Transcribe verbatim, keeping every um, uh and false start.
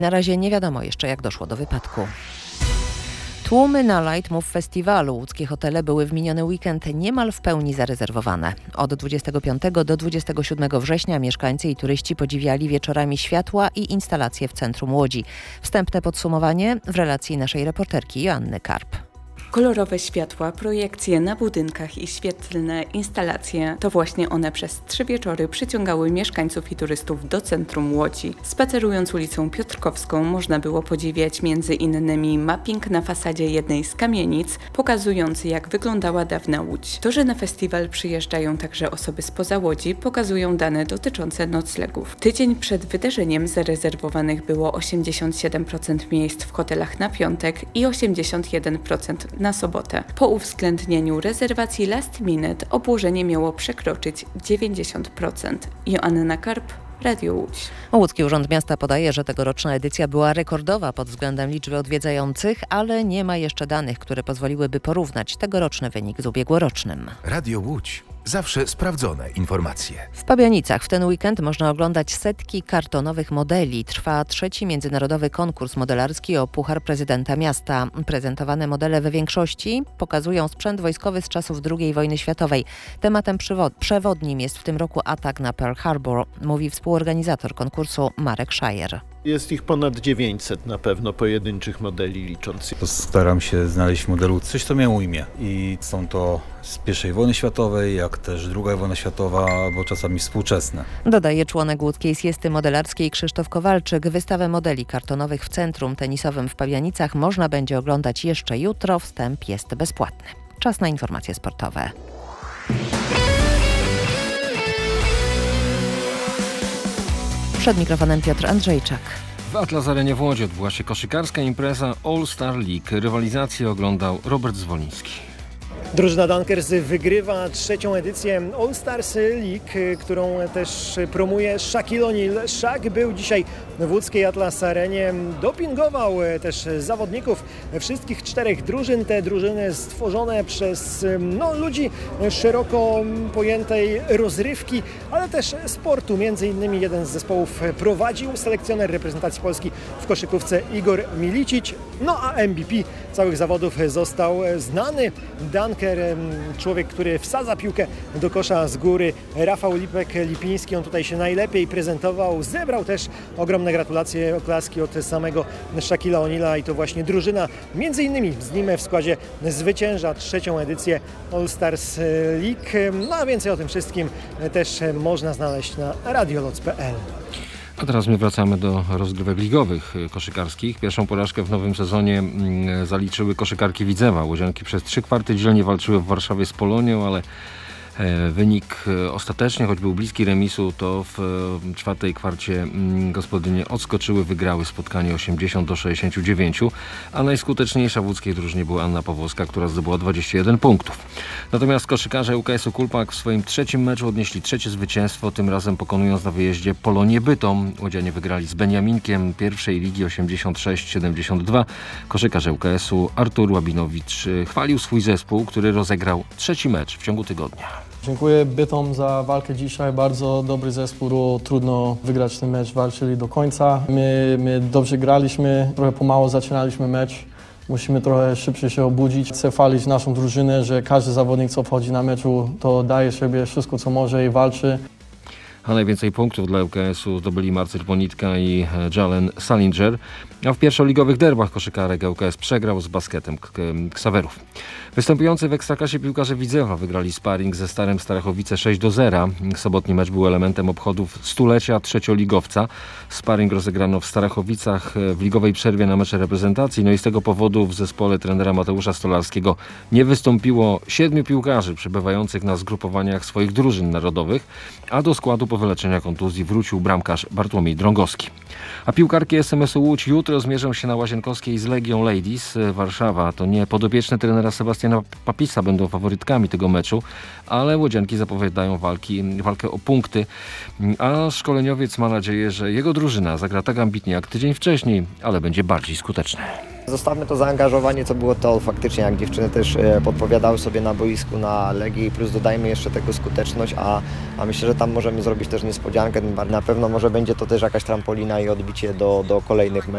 Na razie nie wiadomo jeszcze, jak doszło do wypadku. Tłumy na Light Move Festiwalu. Łódzkie hotele były w miniony weekend niemal w pełni zarezerwowane. Od dwudziestego piątego do dwudziestego siódmego września mieszkańcy i turyści podziwiali wieczorami światła i instalacje w centrum Łodzi. Wstępne podsumowanie w relacji naszej reporterki Joanny Karp. Kolorowe światła, projekcje na budynkach i świetlne instalacje to właśnie one przez trzy wieczory przyciągały mieszkańców i turystów do centrum Łodzi. Spacerując ulicą Piotrkowską można było podziwiać między innymi mapping na fasadzie jednej z kamienic, pokazujący jak wyglądała dawna Łódź. To, że na festiwal przyjeżdżają także osoby spoza Łodzi, pokazują dane dotyczące noclegów. Tydzień przed wydarzeniem zarezerwowanych było osiemdziesiąt siedem procent miejsc w hotelach na piątek i osiemdziesiąt jeden procent na sobotę. Po uwzględnieniu rezerwacji last minute obłożenie miało przekroczyć dziewięćdziesiąt procent. Joanna Karp, Radio Łódź. Łódzki Urząd Miasta podaje, że tegoroczna edycja była rekordowa pod względem liczby odwiedzających, ale nie ma jeszcze danych, które pozwoliłyby porównać tegoroczny wynik z ubiegłorocznym. Radio Łódź. Zawsze sprawdzone informacje. W Pabianicach w ten weekend można oglądać setki kartonowych modeli. Trwa trzeci międzynarodowy konkurs modelarski o Puchar Prezydenta Miasta. Prezentowane modele we większości pokazują sprzęt wojskowy z czasów drugiej wojny światowej. Tematem przewod- przewodnim jest w tym roku atak na Pearl Harbor, mówi współorganizator konkursu Marek Szajer. Jest ich ponad dziewięćset na pewno pojedynczych modeli licząc. Staram się znaleźć w modelu coś, co miało imię. I są to z pierwszej wojny światowej, jak też druga wojna światowa, albo czasami współczesne. Dodaje członek łódzkiej Siesty Modelarskiej Krzysztof Kowalczyk. Wystawę modeli kartonowych w Centrum Tenisowym w Pabianicach można będzie oglądać jeszcze jutro. Wstęp jest bezpłatny. Czas na informacje sportowe. Przed mikrofonem Piotr Andrzejczak. W Atlas Arenie w Łodzi odbyła się koszykarska impreza All Star League. Rywalizację oglądał Robert Zwoliński. Drużyna Dunkers wygrywa trzecią edycję All Stars League, którą też promuje Shaquille O'Neal. Shaq był dzisiaj w łódzkiej Atlas Arenie, dopingował też zawodników wszystkich czterech drużyn. Te drużyny stworzone przez no, ludzi szeroko pojętej rozrywki, ale też sportu. Między innymi jeden z zespołów prowadził selekcjoner reprezentacji Polski w koszykówce Igor Milicic. No a M V P całych zawodów został znany Dunker, człowiek, który wsadza piłkę do kosza z góry, Rafał Lipek-Lipiński. On tutaj się najlepiej prezentował, zebrał też ogromne gratulacje, oklaski od samego Shaquilla O'Neala i to właśnie drużyna między innymi z nim w składzie zwycięża trzecią edycję All Stars League. No a więcej o tym wszystkim też można znaleźć na radioloc kropka p l. A teraz my wracamy do rozgrywek ligowych koszykarskich. Pierwszą porażkę w nowym sezonie zaliczyły koszykarki Widzewa. Łodzianki przez trzy kwarty dzielnie walczyły w Warszawie z Polonią, ale wynik ostatecznie, choć był bliski remisu, to w czwartej kwarcie gospodynie odskoczyły, wygrały spotkanie osiemdziesiąt do sześćdziesięciu dziewięciu, a najskuteczniejsza w łódzkiej drużynie była Anna Pawłowska, która zdobyła dwadzieścia jeden punktów. Natomiast koszykarze U K S-u Kulpak w swoim trzecim meczu odnieśli trzecie zwycięstwo, tym razem pokonując na wyjeździe Polonię Bytom. Łodzianie wygrali z Beniaminkiem pierwszej ligi osiemdziesiąt sześć siedemdziesiąt dwa. Koszykarz U K S-u Artur Łabinowicz chwalił swój zespół, który rozegrał trzeci mecz w ciągu tygodnia. Dziękuję Bytom za walkę dzisiaj. Bardzo dobry zespół, było trudno wygrać ten mecz, walczyli do końca. My, my dobrze graliśmy, trochę pomału zaczynaliśmy mecz. Musimy trochę szybciej się obudzić, chcę chwalić naszą drużynę, że każdy zawodnik, co wchodzi na meczu, to daje sobie wszystko, co może i walczy. A najwięcej punktów dla U K S-u zdobyli Marcel Bonitka i Jalen Salinger. A w pierwszoligowych derbach koszykarek U K S przegrał z Basketem Ksawerów. Występujący w Ekstraklasie piłkarze Widzewa wygrali sparring ze Starem Starachowice sześć do zera. Sobotni mecz był elementem obchodów stulecia trzecioligowca. Sparring rozegrano w Starachowicach w ligowej przerwie na mecze reprezentacji. No i z tego powodu w zespole trenera Mateusza Stolarskiego nie wystąpiło siedmiu piłkarzy przebywających na zgrupowaniach swoich drużyn narodowych, a do składu po wyleczeniu kontuzji wrócił bramkarz Bartłomiej Drągowski. A piłkarki S M S-u Łódź jutro zmierzą się na Łazienkowskiej z Legią Ladies. Warszawa to nie podopieczne trenera Sebastiana Papisa będą faworytkami tego meczu, ale łodzianki zapowiadają walki, walkę o punkty, a szkoleniowiec ma nadzieję, że jego drużyna zagra tak ambitnie jak tydzień wcześniej, ale będzie bardziej skuteczna. Zostawmy to zaangażowanie, co było to faktycznie, jak dziewczyny też podpowiadały sobie na boisku na Legii, plus dodajmy jeszcze tego skuteczność, a, a myślę, że tam możemy zrobić też niespodziankę. Na pewno może będzie to też jakaś trampolina i odbicie do, do kolejnych meczów.